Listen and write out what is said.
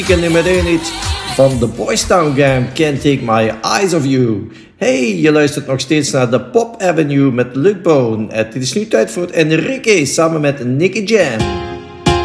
En nummer 1 hit van The Boys Town Gang, Can't Take My Eyes Off You. Hey, je luistert nog steeds naar The Pop Avenue met Luke Bone. Het is nu tijd voor het Enrique samen met Nicky Jam.